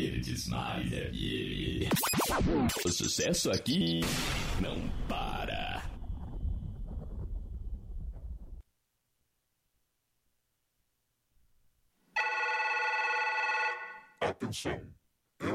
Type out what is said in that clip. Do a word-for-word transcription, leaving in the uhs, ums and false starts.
Verdes Mares F M. O sucesso aqui não para. Atenção,